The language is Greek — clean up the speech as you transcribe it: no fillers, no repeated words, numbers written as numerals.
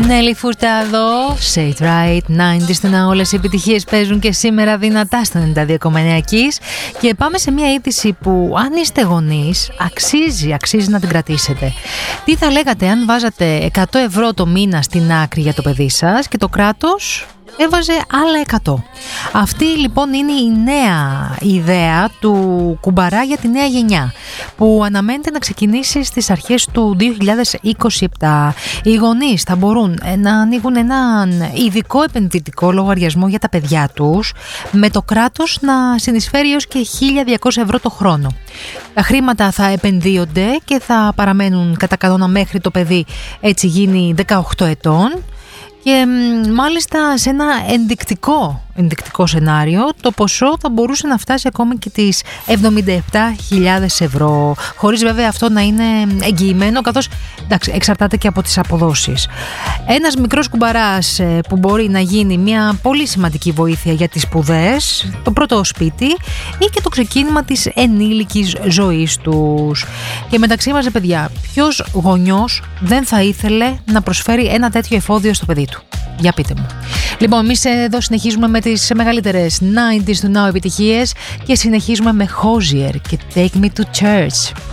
Νέλη Φουρτάδο, Say It Right, 90's του να όλες οι επιτυχίες παίζουν και σήμερα δυνατά στο 92,9 Kiss. Και πάμε σε μια είδηση που αν είστε γονείς αξίζει να την κρατήσετε. Τι θα λέγατε αν βάζατε 100 ευρώ το μήνα στην άκρη για το παιδί σας και το κράτος έβαζε άλλα 100. Αυτή λοιπόν είναι η νέα ιδέα του κουμπαρά για τη νέα γενιά που αναμένεται να ξεκινήσει στις αρχές του 2027. Οι γονείς θα μπορούν να ανοίγουν έναν ειδικό επενδυτικό λογαριασμό για τα παιδιά τους με το κράτος να συνεισφέρει έως και 1.200 ευρώ το χρόνο. Τα χρήματα θα επενδύονται και θα παραμένουν κατά κανόνα μέχρι το παιδί έτσι γίνει 18 ετών. Και μάλιστα σε ένα ενδεικτικό σενάριο το ποσό θα μπορούσε να φτάσει ακόμη και τις 77.000 ευρώ, χωρίς βέβαια αυτό να είναι εγγυημένο, καθώς εντάξει, εξαρτάται και από τις αποδόσεις. Ένας μικρός κουμπαράς που μπορεί να γίνει μια πολύ σημαντική βοήθεια για τις σπουδές, το πρώτο σπίτι ή και το ξεκίνημα της ενήλικης ζωής τους. Και μεταξύ μας, παιδιά, ποιος γονιός δεν θα ήθελε να προσφέρει ένα τέτοιο εφόδιο στο παιδί του? Για πείτε μου. Λοιπόν, εμείς εδώ συνεχίζουμε με τις μεγαλύτερες 90's του Now επιτυχίες και συνεχίζουμε με Hozier και Take Me to Church.